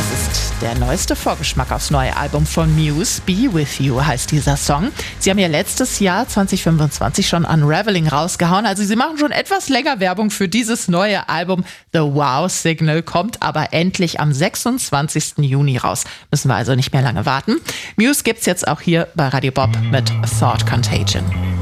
ist der neueste Vorgeschmack aufs neue Album von Muse. Be With You heißt dieser Song. Sie haben ja letztes Jahr 2025 schon Unraveling rausgehauen. Also sie machen schon etwas länger Werbung für dieses neue Album. The Wow Signal kommt aber endlich am 26. Juni raus. Müssen wir also nicht mehr lange warten. Muse gibt's jetzt auch hier bei Radio Bob mit Thought Contagion.